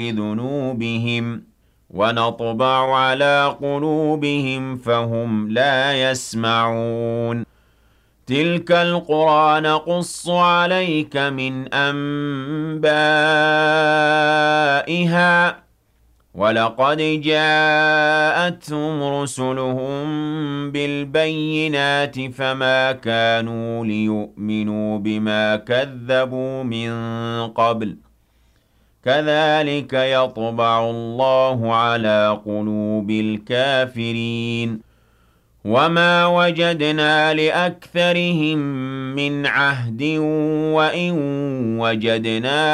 بذنوبهم ونطبع على قلوبهم فهم لا يسمعون تلك القرى نقص عليك من أنبائها ولقد جاءتهم رسلهم بالبينات فما كانوا ليؤمنوا بما كذبوا من قبل كذلك يطبع الله على قلوب الكافرين وما وجدنا لأكثرهم من عهد وإن وجدنا